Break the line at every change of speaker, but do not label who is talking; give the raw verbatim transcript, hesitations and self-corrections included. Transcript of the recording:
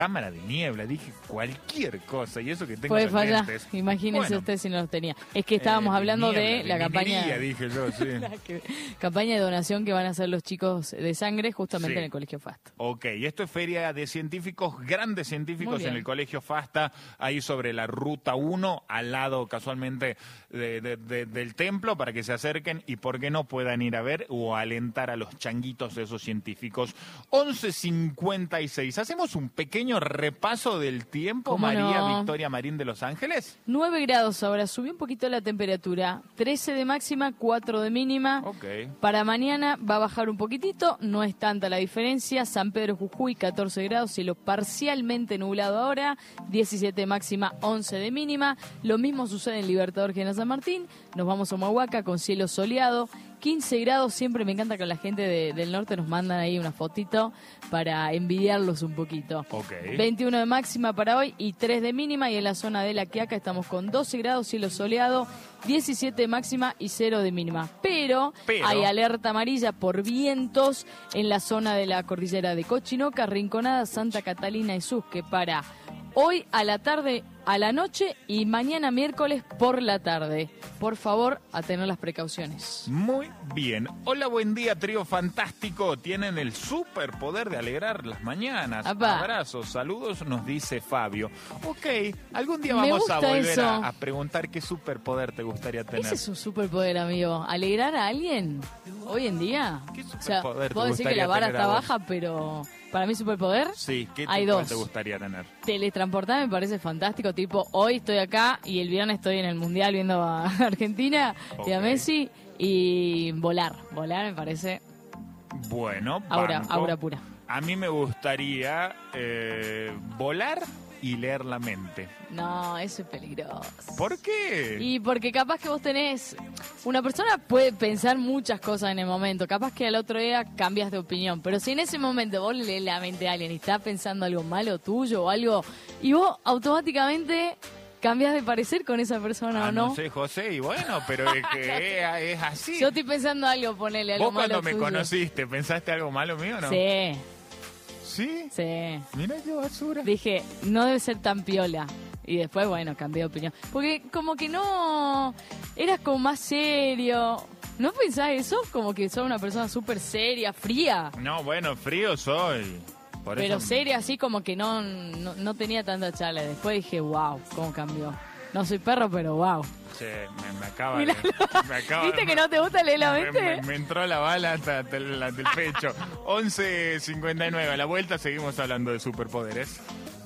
cámara de niebla, dije cualquier cosa, y eso que tengo
Puede
los
fallar,
lentes.
imagínese
Bueno,
usted si no los tenía. Es que estábamos
eh,
hablando
niebla,
de la campaña...
minería, dije yo, sí.
la que- campaña de donación que van a hacer los chicos de sangre justamente
Sí.
en el Colegio FAST.
Ok, esto es feria de científicos, grandes
Muy
científicos
bien.
en el Colegio FASTA, ahí sobre la Ruta uno, al lado casualmente de- de- de- del templo, para que se acerquen y por qué no puedan ir a ver o alentar a los changuitos de esos científicos. once cincuenta y seis, hacemos un pequeño repaso del tiempo,
¿Cómo
María
no?
Victoria Marín de Los Ángeles.
nueve grados ahora, subió un poquito la temperatura, trece de máxima, cuatro de mínima.
Ok.
Para mañana va a bajar un poquitito, no es tanta la diferencia. San Pedro Jujuy, catorce grados, cielo parcialmente nublado ahora, diecisiete de máxima, once de mínima. Lo mismo sucede en Libertador General San Martín. Nos vamos a Humahuaca con cielo soleado, quince grados. Siempre me encanta que la gente de- del norte nos mandan ahí una fotito para envidiarlos un poquito.
Ok.
veintiuno de máxima para hoy y tres de mínima, y en la zona de La Quiaca estamos con doce grados, cielo soleado, diecisiete de máxima y cero de mínima. Pero,
Pero-
hay alerta amarilla por vientos en la zona de la cordillera de Cochinoca, Rinconada, Santa Catalina y Susque para hoy a la tarde, a la noche y mañana miércoles por la tarde. Por favor, a tener las precauciones.
Muy bien. Hola, buen día, trío fantástico. Tienen el superpoder de alegrar las mañanas.
Apá.
Abrazos, saludos, nos dice Fabio. Ok, algún día
Me
vamos a
gusta
volver
eso.
a, a preguntar qué superpoder te gustaría tener.
Ese es un superpoder, amigo. ¿Alegrar a alguien hoy en día?
¿Qué
O sea,
superpoder te
puedo decir que
gustaría
la vara
tener a
está
vos?
baja, pero para mí superpoder,
Sí, ¿qué
hay
superpoder
dos.
te gustaría tener?
Teletransportar me parece fantástico, tipo, hoy estoy acá y el viernes estoy en el Mundial viendo a Argentina y a
Ok.
Messi, y volar. Volar me parece
Bueno,
aura,
banco.
aura pura.
A mí me gustaría eh, volar y leer la mente.
No, eso es peligroso.
¿Por qué?
Y porque capaz que vos tenés... Una persona puede pensar muchas cosas en el momento. Capaz que al otro día cambias de opinión. Pero si en ese momento vos lees la mente a alguien y está pensando algo malo tuyo o algo... Y vos automáticamente cambias de parecer con esa persona,
Ah,
¿o no?
no sé, José, y bueno, pero es que es, es así.
Yo estoy pensando algo, ponele algo
Vos
malo
cuando me
tuyo.
conociste, ¿pensaste algo malo mío o no?
Sí,
¿Sí?
sí.
Mira qué basura.
Dije, no debe ser tan piola. Y después, bueno, cambié de opinión. Porque como que no... Eras como más serio. ¿No pensás eso? Como que sos una persona súper seria, fría.
No, bueno, frío soy. Por
Pero
eso...
seria así como que no, no, no tenía tanta charla. Después dije, wow, cómo cambió. No soy perro, pero wow.
Che, me, me acaba
Mirá,
de... Me acaba,
¿Viste que no te gusta leer la
me,
mente?
me- me entró la bala hasta del, del pecho. once cincuenta y nueve, a la vuelta seguimos hablando de superpoderes.